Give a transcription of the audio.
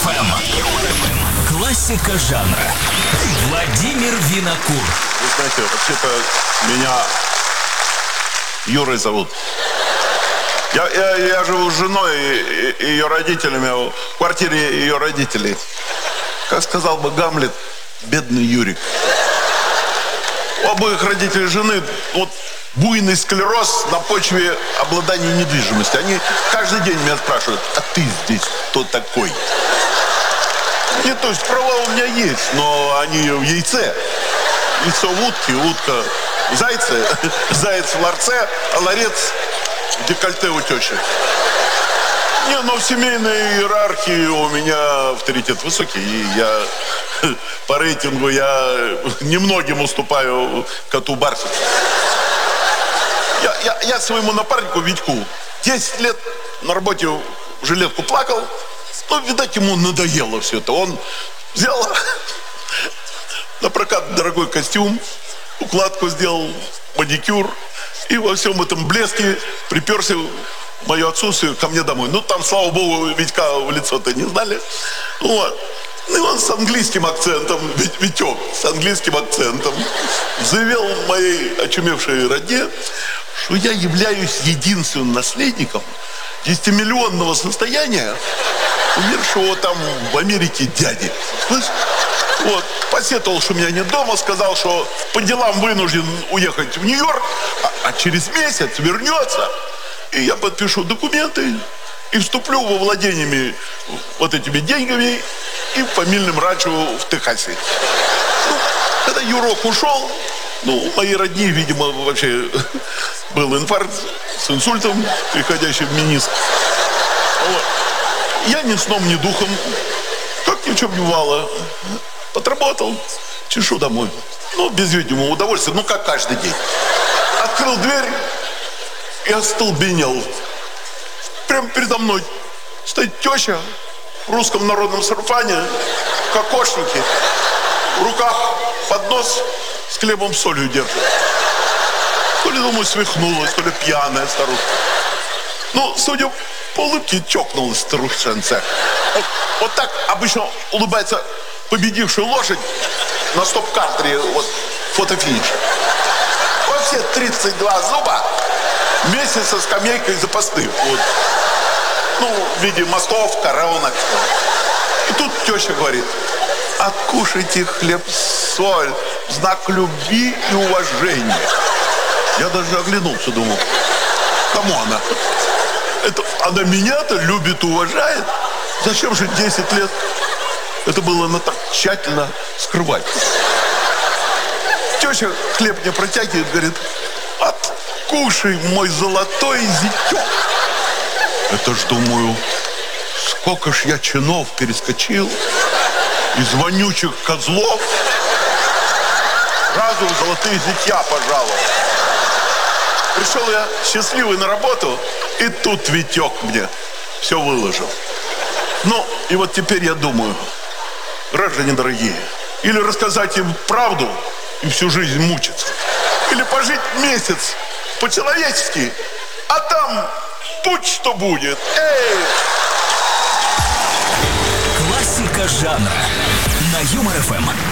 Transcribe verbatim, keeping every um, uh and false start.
ФМ. Классика жанра. Владимир Винокур. Вы знаете, вообще-то меня Юрой зовут. Я, я, я живу с женой и, и ее родителями в квартире ее родителей. Как сказал бы Гамлет, бедный Юрик. У обоих родителей жены вот буйный склероз на почве обладания недвижимостью. Они каждый день меня спрашивают: а ты здесь кто такой? Не, то есть права у меня есть, но они в яйце. Яйцо в утке, утка в зайце, заяц в ларце, а ларец в декольте у тещи. Не, но в семейной иерархии у меня авторитет высокий, и я по рейтингу я немногим уступаю коту Барсику. Я, я, я своему напарнику Витьку десять лет на работе в жилетку плакал, но, видать, ему надоело все это. Он взял на прокат дорогой костюм, укладку сделал, маникюр, и во всем этом блеске приперся в мое отсутствие ко мне домой. Ну, там, слава богу, Витька в лицо-то не знали. Вот. Ну, и он с английским акцентом, Витек, с английским акцентом заявил моей очумевшей родне, что я являюсь единственным наследником десятимиллионного состояния умершего там в Америке дяди. Слышь? Вот, посетовал, что меня нет дома, сказал, что по делам вынужден уехать в Нью-Йорк, а, а через месяц вернется, и я подпишу документы и вступлю во владениями вот этими деньгами и фамильным ранчо в Техасе. Ну, когда Юрок ушел, ну, у моей родни, видимо, вообще был инфаркт с инсультом, приходящий в мениск. Вот. Я ни сном, ни духом, как ни в чем не бывало, отработал, чешу домой. Ну, без видимого удовольствия, ну, как каждый день. Открыл дверь и остолбенел. Прямо передо мной стоит теща в русском народном сарафане, в кокошнике, в руках поднос с хлебом с солью держит. То ли, думаю, свихнулась, то ли пьяная старуха. Ну, судя по улыбке, чокнулась старушенция. Вот, вот так обычно улыбается победившая лошадь на стоп-картре, вот, фотофиниш. Вот все тридцать два зуба вместе со скамейкой запасных. Вот. Ну, в виде мостов, коронок. И тут теща говорит: откушайте хлеб-соль в знак любви и уважения. Я даже оглянулся, думал, кому она? Это она меня-то любит, уважает? Зачем же десять лет это было она так тщательно скрывать? Теща хлеб мне протягивает, говорит: откушай, мой золотой зятек. Это ж, думаю, сколько ж я чинов перескочил из вонючих козлов. Сразу в золотые зятья пожаловал. Пришел я счастливый на работу, и тут Витек мне все выложил. Ну, и вот теперь я думаю, граждане дорогие, или рассказать им правду и всю жизнь мучиться, или пожить месяц по-человечески, а там будь что будет. Эй! Классика жанра на Юмор ФМ.